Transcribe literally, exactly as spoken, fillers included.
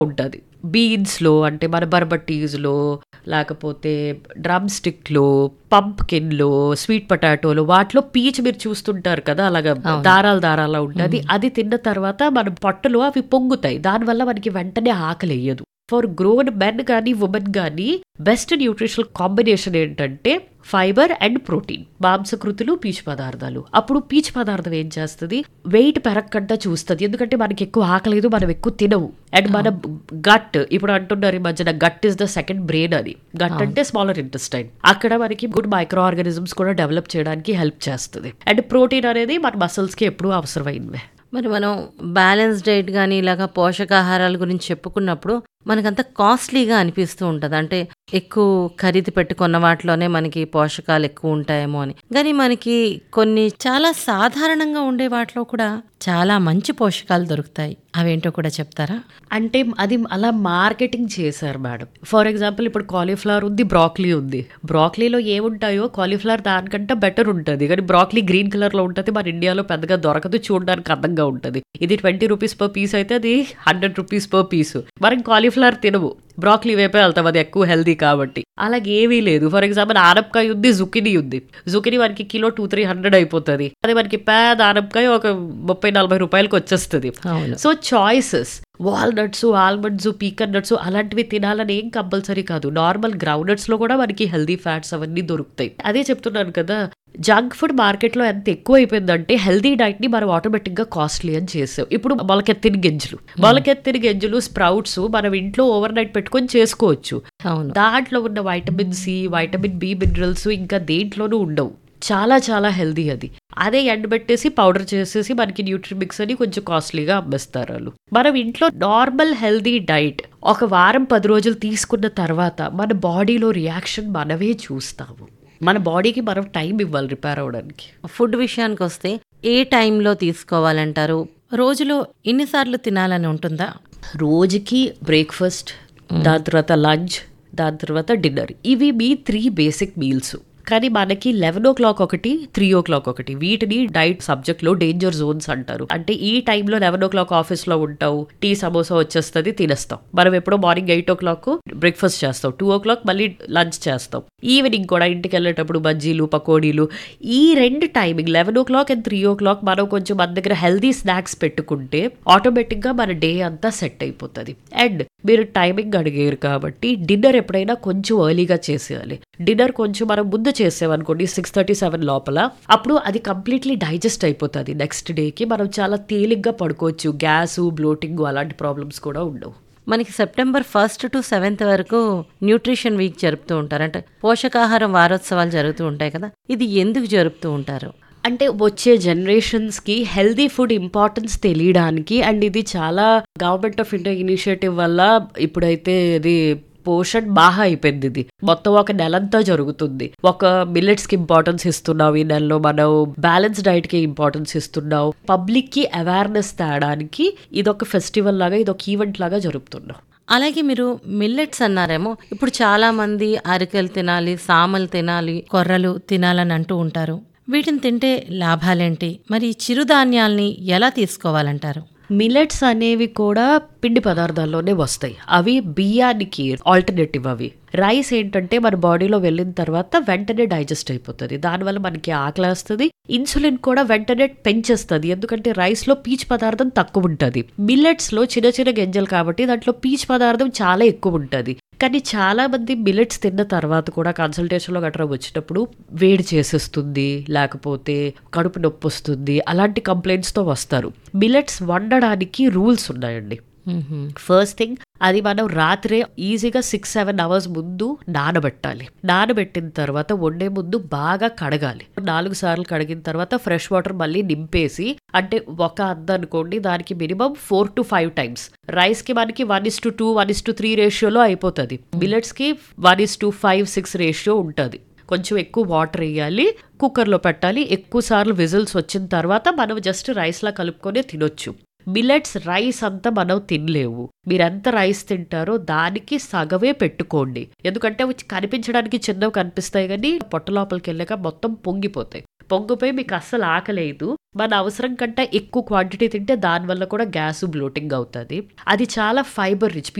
ఉంటది. బీన్స్‌లో అంటే మన బర్బటీస్‌లో, లేకపోతే డ్రమ్ స్టిక్‌లో, పంప్కిన్‌లో, స్వీట్ పొటాటోలో వాటిలో పీచు మీరు చూస్తుంటారు కదా! అలాగా అవును. దారాలు దారాలా ఉంటది. హ్మ్. అది తిన్న తర్వాత మన పొట్టలో అవి పొంగుతాయి. దానివల్ల మనకి వెంటనే ఆకలేయదు. ఫర్ గ్రోన్ మెన్ గానీ, వుమెన్ గానీ బెస్ట్ న్యూట్రిషనల్ కాంబినేషన్ ఏంటంటే ఫైబర్ అండ్ ప్రోటీన్. మాంసకృతులు, పీచు పదార్థాలు. అప్పుడు పీచు పదార్థం ఏం చేస్తది? వెయిట్ పెరగకుండా చూస్తది. ఎందుకంటే మనకి ఎక్కువ ఆకలేదు, మనం ఎక్కువ తినము. అండ్ మన అవును. గట్ ఇప్పుడు అంటున్నారు ఈ మధ్యన gut is the second brain అని. గట్ అవును. అంటే స్మాలర్ ఇంటెస్టైన్. అక్కడ మనకి గుడ్ మైక్రో ఆర్గానిజమ్స్ కూడా డెవలప్ చేయడానికి హెల్ప్ చేస్తది. అండ్ ప్రోటీన్ అనేది మన మసిల్స్ కి ఎప్పుడూ అవసరమైనవే. మరి మనం బ్యాలెన్స్ డైట్ గానీ, ఇలాగ పోషకాహారాల గురించి చెప్పుకున్నప్పుడు మనకంత కాస్ట్‌లీగా అనిపిస్తూ ఉంటది. అంటే ఎక్కువ ఖరీదు పెట్టి కొన్న వాటిలోనే మనకి పోషకాలు ఎక్కువ ఉంటాయేమో అని. గానీ మనకి కొన్ని చాలా సాధారణంగా ఉండే వాటిలో కూడా చాలా మంచి పోషకాలు దొరుకుతాయి. అవేంటో కూడా చెప్తారా? అంటే అది అలా మార్కెటింగ్ చేశారు మేడం. ఫర్ ఎగ్జాంపుల్ ఇప్పుడు కాలీఫ్లవర్ ఉంది, బ్రాకలీ ఉంది. బ్రాకలీలో ఏముంటాయో కాలీఫ్లవర్ దానికంటే బెటర్ ఉంటది. కానీ బ్రాకలీ గ్రీన్ కలర్‌లో ఉంటది. మన ఇండియాలో పెద్దగా దొరకదు. చూడడానికి అందంగా ఉంటది. ఇది ట్వంటీ రూపీస్ పర్ పీస్ అయితే అది హండ్రెడ్ రూపీస్ పర్ పీసు. మనం కాలీఫ్లవర్ తినము. బ్రాకలీ వైపే వెళ్తాం. అది ఎక్కువ హెల్తీ కాబట్టి. అలాగే ఏమీ లేదు. ఫర్ ఎగ్జాంపుల్ ఆనపకాయ ఉంది, జుకినీ ఉంది. జుకినీ మనకి కిలో టూ త్రీ హండ్రెడ్ అయిపోతది. అదే మనకి పేద ఆనపకాయ ఒక ముప్పై నలభై రూపాయలకి వచ్చేస్తది. అవును. So choices walnuts, almonds, pecan nuts అలాంటివి తినాలని ఏం కంపల్సరీ కాదు. నార్మల్ గ్రౌండ్ నట్స్ లో కూడా మనకి హెల్దీ ఫ్యాట్స్ అవన్నీ దొరుకుతాయి. అదే చెప్తున్నాను కదా, జంక్ ఫుడ్ మార్కెట్లో ఎంత ఎక్కువ అయిపోయిందంటే హెల్దీ డైట్ ని మనం ఆటోమేటిక్ గా కాస్ట్లీ అని చేసాం. ఇప్పుడు మొలకెత్తిన గింజలు మొలకెత్తిన గింజలు స్ప్రౌట్స్ మనం ఇంట్లో ఓవర్ నైట్ పెట్టుకొని చేసుకోవచ్చు. అవును. దాంట్లో ఉన్న vitamin C, vitamin B minerals ఇంకా దేంట్లోనూ ఉండవు. చాలా చాలా హెల్దీ అది. అదే ఎండబెట్టేసి పౌడర్ చేసేసి మనకి న్యూట్రిమిక్స్ అని కొంచెం కాస్ట్లీగా అమ్మేస్తారు వాళ్ళు. మనం ఇంట్లో నార్మల్ హెల్దీ డైట్ ఒక వారం పది రోజులు తీసుకున్న తర్వాత మన బాడీలో రియాక్షన్ మనమే చూస్తాము. మన బాడీకి మనం టైం ఇవ్వాలి రిపేర్ అవ్వడానికి. ఫుడ్ విషయానికొస్తే ఏ టైంలో తీసుకోవాలంటారు? రోజులో ఎన్నిసార్లు తినాలని ఉంటుందా? రోజుకి బ్రేక్ఫాస్ట్, దాని తర్వాత లంచ్, దాని తర్వాత డిన్నర్. ఇవి మీ త్రీ బేసిక్ మీల్స్. కానీ మనకి లెవెన్ ఓ క్లాక్ ఒకటి, త్రీ ఓ క్లాక్ ఒకటి. వీటిని డైట్ సబ్జెక్ట్ లో డేంజర్ జోన్స్ అంటారు. అంటే ఈ టైంలో లెవెన్ ఓ క్లాక్ ఆఫీస్ లో ఉంటావు, టీ సమోసా వచ్చేస్తుంది, తినేస్తాం. మనం ఎప్పుడో మార్నింగ్ ఎయిట్ ఓ క్లాక్ బ్రేక్ఫాస్ట్ చేస్తాం, టూ ఓ క్లాక్ మళ్ళీ లంచ్ చేస్తాం. ఈవినింగ్ కూడా ఇంటికి వెళ్ళేటప్పుడు బజ్జీలు, పకోడీలు. ఈ రెండు timing eleven oh clock and three oh clock మనం కొంచెం మన దగ్గర హెల్దీ స్నాక్స్ పెట్టుకుంటే ఆటోమేటిక్ గా మన డే అంతా సెట్ అయిపోతుంది. అండ్ మీరు టైమింగ్ అడిగారు కాబట్టి డిన్నర్ ఎప్పుడైనా కొంచెం ఎర్లీగా చేసేయాలి. డిన్నర్ కొంచెం మనం ముందు చేసామనుకోండి సిక్స్ థర్టీ సెవెన్ లోపల, అప్పుడు అది కంప్లీట్లీ డైజెస్ట్ అయిపోతుంది. నెక్స్ట్ డేకి మనం చాలా తేలిగ్గా పడుకోవచ్చు. గ్యాస్, బ్లోటింగ్ అలాంటి ప్రాబ్లమ్స్ కూడా ఉండవు. మనకి సెప్టెంబర్ ఫస్ట్ టు సెవెంత్ వరకు న్యూట్రిషన్ వీక్ జరుపుతూ ఉంటారు. అంటే పోషకాహారం వారోత్సవాలు జరుగుతూ ఉంటాయి కదా, ఇది ఎందుకు జరుపుతూ ఉంటారు? అంటే వచ్చే జనరేషన్స్కి హెల్దీ ఫుడ్ ఇంపార్టెన్స్ తెలియడానికి, అండ్ ఇది చాలా గవర్నమెంట్ ఆఫ్ ఇండియా ఇనిషియేటివ్ వల్ల ఇప్పుడైతే ఇది పోషన్ బాగా అయిపోయింది. ఇది మొత్తం ఒక నెలంతా జరుగుతుంది. ఒక మిల్లెట్స్ కి ఇంపార్టెన్స్ ఇస్తున్నావు ఈ నెలలో, మనం బ్యాలెన్స్ డైట్ కి ఇంపార్టెన్స్ ఇస్తున్నావు. పబ్లిక్ కి అవేర్నెస్ తేడానికి ఇదొక ఫెస్టివల్ లాగా, ఇదొక ఈవెంట్ లాగా జరుపుతున్నాం. అలాగే మీరు మిల్లెట్స్ అన్నారేమో, ఇప్పుడు చాలా మంది అరికెలు తినాలి, సామలు తినాలి, కొర్రలు తినాలని అంటూ ఉంటారు. వీటిని తింటే లాభాలేంటి? మరి చిరుధాన్యాల్ని ఎలా తీసుకోవాలంటారు? మిల్లెట్స్ అనేవి కూడా పిండి పదార్థాల్లోనే వస్తాయి. అవి బియ్యానికి ఆల్టర్నేటివ్. అవి రైస్ ఏంటంటే మన బాడీలో వెళ్ళిన తర్వాత వెంటనే డైజెస్ట్ అయిపోతుంది. దానివల్ల మనకి ఆకలేస్తుంది. ఇన్సులిన్ కూడా వెంటనే పెంచేస్తుంది. ఎందుకంటే రైస్ లో పీచు పదార్థం తక్కువ ఉంటుంది. మిల్లెట్స్ లో చిన్న చిన్న గింజలు కాబట్టి దాంట్లో పీచు పదార్థం చాలా ఎక్కువ ఉంటుంది. కానీ చాలా మంది మిల్లెట్స్ తిన్న తర్వాత కూడా కన్సల్టేషన్ లో గట్రా వచ్చినప్పుడు వేడి చేసేస్తుంది, లేకపోతే కడుపు నొప్పి వస్తుంది, అలాంటి కంప్లైంట్స్ తో వస్తారు. మిల్లెట్స్ వండడానికి రూల్స్ ఉన్నాయండి. ఫస్ట్ థింగ్, అది మనం రాత్రే ఈజీగా సిక్స్ సెవెన్ అవర్స్ ముందు నానబెట్టాలి. నానబెట్టిన తర్వాత వండే ముందు బాగా కడగాలి. నాలుగు సార్లు కడిగిన తర్వాత ఫ్రెష్ వాటర్ మళ్ళీ నింపేసి, అంటే ఒక అద్ద అనుకోండి, దానికి minimum four to five times. Rice కి మనకి one is to two one is to three రేషియోలో అయిపోతుంది. మిల్లెట్స్ కి one is to five six ratio ఉంటుంది. కొంచెం ఎక్కువ వాటర్ వేయాలి, కుక్కర్లో పెట్టాలి. ఎక్కువ సార్లు విజిల్స్ వచ్చిన తర్వాత మనం జస్ట్ రైస్లా కలుపుకొని తినొచ్చు. మిల్లెట్స్ రైస్ అంతా మనం తినలేవు. మీరు ఎంత రైస్ తింటారో దానికి సగమే పెట్టుకోండి. ఎందుకంటే అవి కనిపించడానికి చిన్నవి కనిపిస్తాయి, కానీ పొట్ట లోపలికి వెళ్ళాక మొత్తం పొంగిపోతాయి. పొంగిపోయి మీకు అస్సలు ఆకలేదు. మన అవసరం కంటే ఎక్కువ క్వాంటిటీ తింటే దానివల్ల కూడా గ్యాస్, బ్లోటింగ్ అవుతది. అది చాలా ఫైబర్ రిచ్.